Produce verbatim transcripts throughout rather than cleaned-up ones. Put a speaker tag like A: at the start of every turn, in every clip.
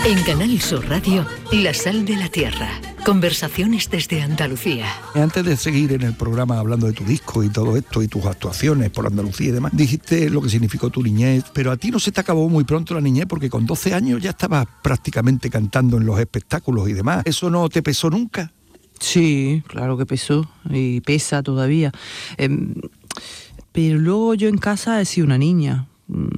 A: En Canal Sur Radio, La Sal de la Tierra. Conversaciones desde Andalucía.
B: Antes de seguir en el programa hablando de tu disco y todo esto y tus actuaciones por Andalucía y demás, dijiste lo que significó tu niñez, pero a ti no se te acabó muy pronto la niñez porque con doce años ya estabas prácticamente cantando en los espectáculos y demás. ¿Eso no te pesó nunca?
C: Sí, claro que pesó y pesa todavía. Eh, pero luego yo en casa he sido una niña.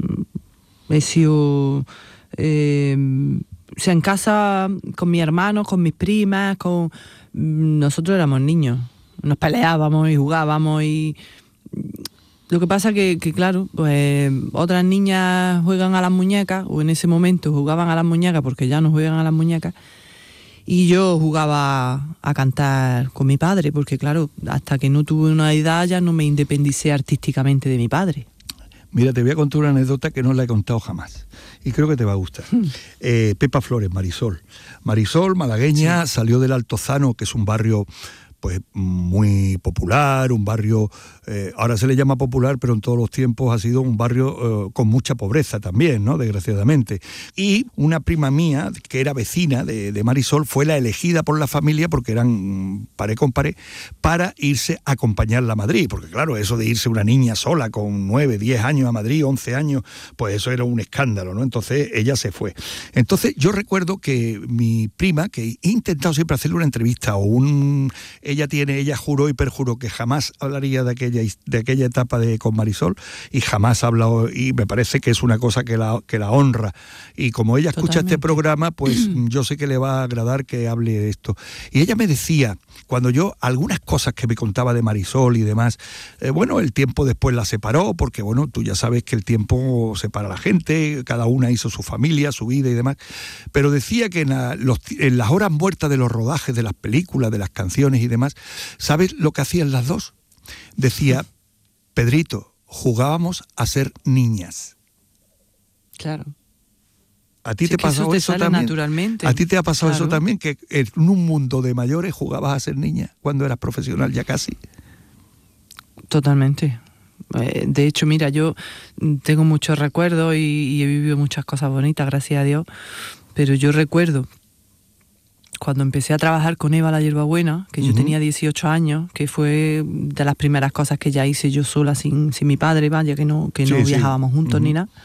C: He sido... Eh, o sea, en casa con mis hermanos, con mis primas, con nosotros éramos niños. Nos peleábamos y jugábamos y... Lo que pasa que, que claro, pues otras niñas juegan a las muñecas, o en ese momento jugaban a las muñecas porque ya no juegan a las muñecas, y yo jugaba a cantar con mi padre, porque claro, hasta que no tuve una edad ya no me independicé artísticamente de mi padre.
B: Mira, te voy a contar una anécdota que no la he contado jamás y creo que te va a gustar. eh, Pepa Flores, Marisol. Marisol, malagueña, sí. Salió del Altozano, que es un barrio pues muy popular, un barrio, eh, ahora se le llama popular, pero en todos los tiempos ha sido un barrio eh, con mucha pobreza también, ¿no? Desgraciadamente. Y una prima mía, que era vecina de, de Marisol, fue la elegida por la familia, porque eran paré con paré, para irse a acompañarla a Madrid, porque claro, eso de irse una niña sola con nueve, diez años a Madrid, once años, pues eso era un escándalo, ¿no? Entonces ella se fue. Entonces yo recuerdo que mi prima, que he intentado siempre hacerle una entrevista o un... Ella tiene, ella juró y perjuró que jamás hablaría de aquella, de aquella etapa de con Marisol y jamás ha hablado, y me parece que es una cosa que la, que la honra. Y como ella escucha Totalmente. Este programa, pues yo sé que le va a agradar que hable de esto. Y ella me decía, cuando yo, algunas cosas que me contaba de Marisol y demás, eh, bueno, el tiempo después la separó, porque bueno, tú ya sabes que el tiempo separa a la gente, cada una hizo su familia, su vida y demás, pero decía que en, la, los, en las horas muertas de los rodajes de las películas, de las canciones y demás, ¿sabes lo que hacían las dos? Decía, Pedrito, jugábamos a ser niñas.
C: Claro.
B: ¿A ti
C: sí,
B: te pasó
C: eso, te
B: eso
C: sale
B: también?
C: Naturalmente.
B: ¿A ti te ha pasado
C: claro.
B: eso también? Que en un mundo de mayores jugabas a ser niña cuando eras profesional ya casi.
C: Totalmente. De hecho, mira, yo tengo muchos recuerdos y, y he vivido muchas cosas bonitas, gracias a Dios, pero yo recuerdo cuando empecé a trabajar con Eva la Hierbabuena, que yo uh-huh. tenía dieciocho años, que fue de las primeras cosas que ya hice yo sola sin, sin mi padre, vaya, que no, que sí, no viajábamos sí. juntos uh-huh. ni nada.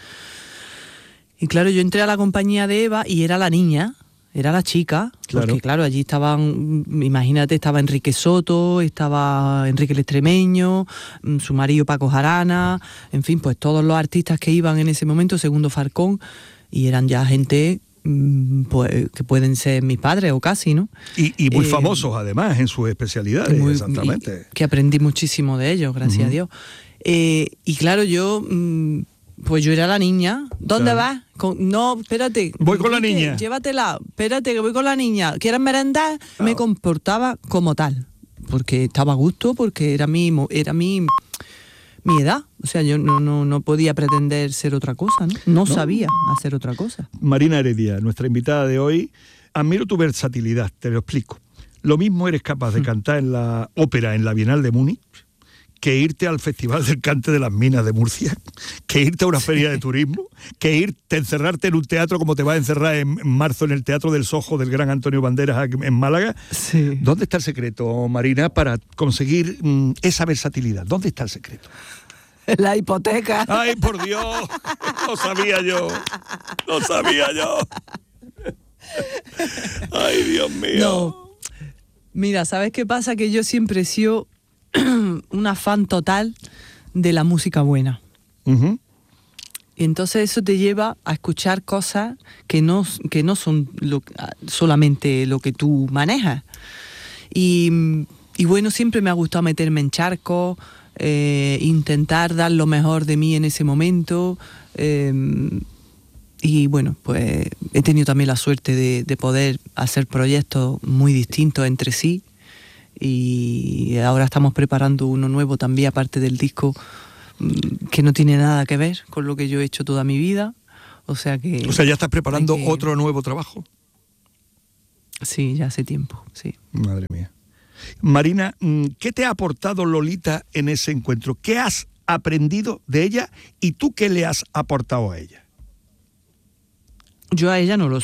C: Y claro, yo entré a la compañía de Eva y era la niña, era la chica, claro. porque claro, allí estaban, imagínate, estaba Enrique Soto, estaba Enrique el Extremeño, su marido Paco Jarana, en fin, pues todos los artistas que iban en ese momento, Segundo Falcón, y eran ya gente... Pues, que pueden ser mis padres o casi, ¿no?
B: Y, y muy eh, famosos además en sus especialidades, muy, exactamente.
C: Que aprendí muchísimo de ellos, gracias uh-huh. a Dios. Eh, y claro, yo, pues yo era la niña. ¿Dónde claro. vas? Con, no, espérate.
B: Voy con la niña.
C: Llévatela, espérate que voy con la niña. ¿Quieres merendar? Claro. Me comportaba como tal, porque estaba a gusto, porque era mi, era mi, mi edad. O sea, yo no, no, no podía pretender ser otra cosa, ¿no? No, no sabía hacer otra cosa.
B: Marina Heredia, nuestra invitada de hoy. Admiro tu versatilidad, te lo explico. Lo mismo eres capaz de cantar en la ópera en la Bienal de Múnich, que irte al Festival del Cante de las Minas de Murcia, que irte a una feria de turismo, que irte, encerrarte en un teatro como te vas a encerrar en marzo en el Teatro del Sojo del gran Antonio Banderas en Málaga.
C: Sí.
B: ¿Dónde está el secreto, Marina, para conseguir mm, esa versatilidad? ¿Dónde está el secreto?
C: La hipoteca.
B: ¡Ay, por Dios! Lo sabía yo. Lo sabía yo. ¡Ay, Dios mío!
C: No. Mira, ¿sabes qué pasa? Que yo siempre he sido una fan total de la música buena.
B: Uh-huh.
C: Y entonces eso te lleva a escuchar cosas que no, que no son lo, solamente lo que tú manejas. Y, y bueno, siempre me ha gustado meterme en charcos, Eh, intentar dar lo mejor de mí en ese momento eh, y bueno, pues he tenido también la suerte de, de poder hacer proyectos muy distintos entre sí y ahora estamos preparando uno nuevo también aparte del disco que no tiene nada que ver con lo que yo he hecho toda mi vida, o sea que...
B: O sea, ¿ya estás preparando
C: que...
B: otro nuevo trabajo?
C: Sí, ya hace tiempo, sí.
B: Madre mía. Marina, ¿qué te ha aportado Lolita en ese encuentro? ¿Qué has aprendido de ella y tú qué le has aportado a ella?
C: Yo a ella no lo sé.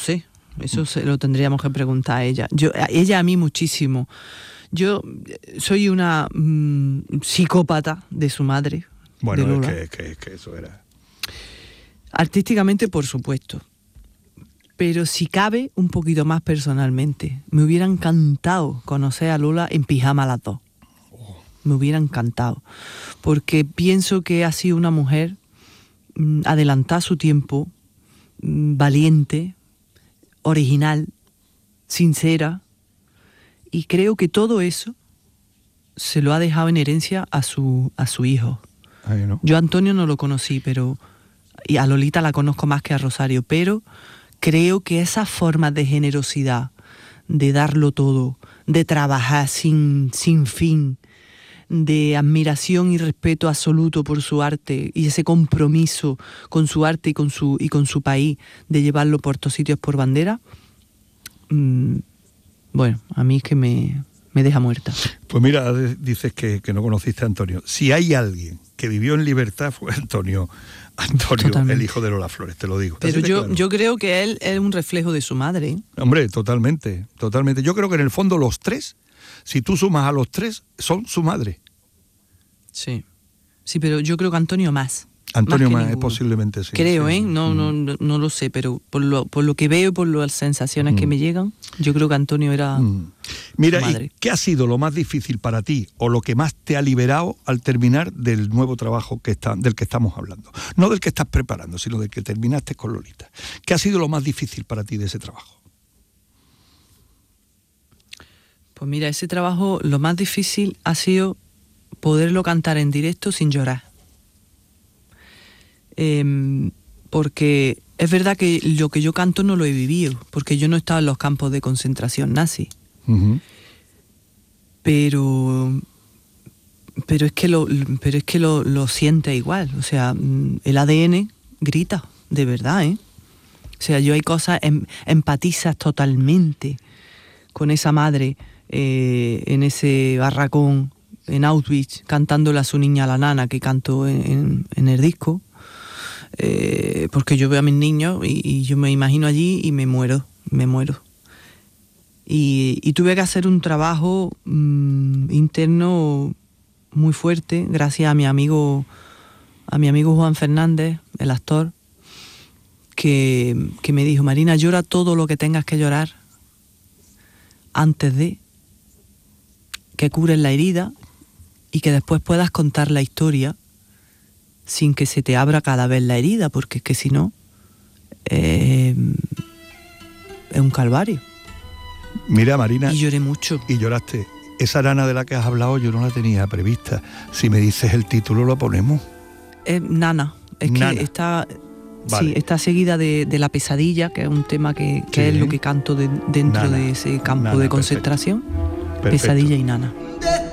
C: Eso se lo tendríamos que preguntar a ella. Yo, a ella a mí muchísimo. Yo soy una mmm, psicópata de su madre.
B: Bueno,
C: de Lola.
B: Es que, que, que eso era...
C: Artísticamente, por supuesto. Pero si cabe, un poquito más personalmente. Me hubiera encantado conocer a Lola en pijama las dos. Me hubiera encantado. Porque pienso que ha sido una mujer mmm, adelantada a su tiempo, mmm, valiente, original, sincera, y creo que todo eso se lo ha dejado en herencia a su, a su hijo.
B: Ay, ¿no?
C: Yo a Antonio no lo conocí, pero y a Lolita la conozco más que a Rosario, pero creo que esa forma de generosidad, de darlo todo, de trabajar sin, sin fin, de admiración y respeto absoluto por su arte y ese compromiso con su arte y con su, y con su país, de llevarlo por todos sitios por bandera, mmm, bueno, a mí es que me, me deja muerta.
B: Pues mira, dices que, que no conociste a Antonio. Si hay alguien que vivió en libertad fue Antonio, Antonio, totalmente. El hijo de Lola Flores, te lo digo.
C: Pero yo,
B: claro.
C: yo creo que él es un reflejo de su madre.
B: Hombre, totalmente, totalmente. Yo creo que en el fondo los tres, si tú sumas a los tres, son su madre.
C: Sí, sí, pero yo creo que Antonio más.
B: Antonio
C: más,
B: más, posiblemente sí.
C: Creo,
B: sí.
C: ¿eh? No, no, no, no lo sé, pero por lo, por lo que veo y por las sensaciones mm. que me llegan, yo creo que Antonio era
B: mm. Mira,
C: su madre.
B: ¿y qué ha sido lo más difícil para ti o lo que más te ha liberado al terminar del nuevo trabajo que está, del que estamos hablando? No del que estás preparando, sino del que terminaste con Lolita. ¿Qué ha sido lo más difícil para ti de ese trabajo?
C: Pues mira, ese trabajo, lo más difícil ha sido poderlo cantar en directo sin llorar. Eh, porque es verdad que lo que yo canto no lo he vivido, porque yo no he estado en los campos de concentración nazi. Uh-huh. Pero pero es que lo pero es que lo, lo siente igual, o sea, el A D N grita, de verdad, ¿eh? O sea, yo hay cosas, em, empatizas totalmente con esa madre eh, en ese barracón en Auschwitz, cantándole a su niña, a la nana, que canto en, en, en el disco. Eh, porque yo veo a mis niños y, y yo me imagino allí y me muero, me muero. Y, y tuve que hacer un trabajo mmm, interno muy fuerte, gracias a mi amigo, a mi amigo Juan Fernández, el actor, que, que me dijo: Marina, llora todo lo que tengas que llorar antes de que cures la herida y que después puedas contar la historia sin que se te abra cada vez la herida, porque es que si no, eh, es un calvario.
B: Mira, Marina...
C: Y lloré mucho.
B: Y lloraste. Esa nana de la que has hablado yo no la tenía prevista. Si me dices el título lo ponemos.
C: Es Nana. Es
B: Nana.
C: que está...
B: Vale.
C: Sí, está seguida de, de La pesadilla, que es un tema que, que sí. es lo que canto de, dentro Nana. de ese campo Nana, de concentración.
B: Perfecto.
C: Pesadilla y Nana.